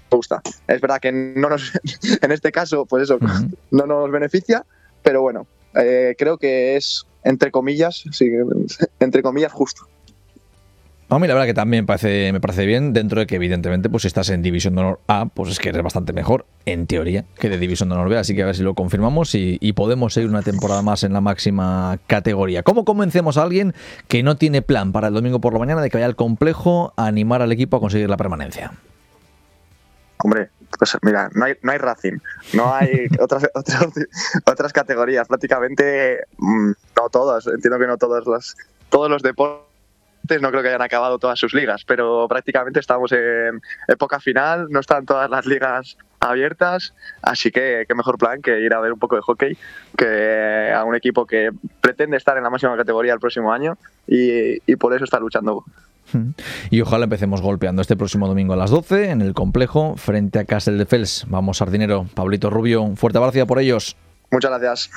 gusta. Es verdad que no nos, en este caso, pues eso, no nos beneficia, pero bueno, creo que es, entre comillas, sí, entre comillas, justo. A mí la verdad que también me parece bien, dentro de que evidentemente pues si estás en División de Honor A, pues es que eres bastante mejor, en teoría, que de División de Honor B, así que a ver si lo confirmamos y podemos seguir una temporada más en la máxima categoría. ¿Cómo convencemos a alguien que no tiene plan para el domingo por la mañana de que vaya al complejo a animar al equipo a conseguir la permanencia? Hombre, pues mira, no hay Racing, no hay otras categorías, prácticamente no todas, entiendo que no todos los deportes no creo que hayan acabado todas sus ligas, pero prácticamente estamos en época final, no están todas las ligas abiertas, así que qué mejor plan que ir a ver un poco de hockey, que a un equipo que pretende estar en la máxima categoría el próximo año y por eso está luchando. Y ojalá empecemos golpeando este próximo domingo a las 12 en el complejo frente a Castelldefels. Vamos, Sardinero. Pablito Rubio, un fuerte abrazo por ellos. Muchas gracias.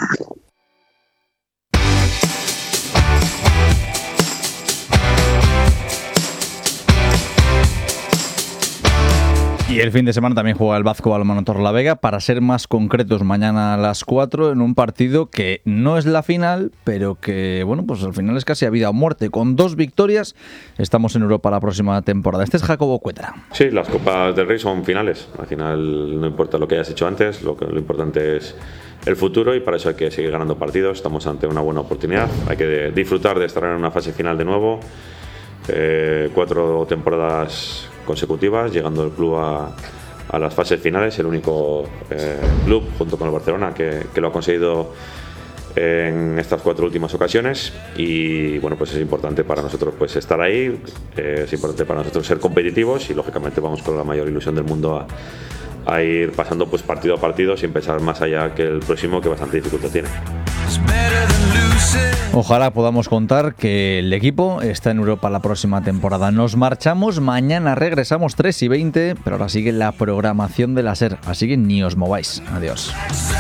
Y el fin de semana también juega el Vazco Balonmano Torrelavega, para ser más concretos, mañana a las 4 en un partido que no es la final, pero que, bueno, pues al final es casi a vida o muerte. Con 2 victorias estamos en Europa la próxima temporada. Este es Jacobo Cuetra. Sí, las Copas del Rey son finales. Al final no importa lo que hayas hecho antes, lo importante es el futuro y para eso hay que seguir ganando partidos. Estamos ante una buena oportunidad, hay que disfrutar de estar en una fase final de nuevo. 4 temporadas consecutivas, llegando el club a las fases finales, el único club junto con el Barcelona que lo ha conseguido en estas 4 últimas ocasiones y bueno, pues es importante para nosotros pues estar ahí, es importante para nosotros ser competitivos y lógicamente vamos con la mayor ilusión del mundo a ir pasando pues partido a partido sin pensar más allá que el próximo, que bastante dificultad tiene. Ojalá podamos contar que el equipo está en Europa la próxima temporada. Nos marchamos, mañana regresamos 3:20, pero ahora sigue la programación de la SER, así que ni os mováis. Adiós.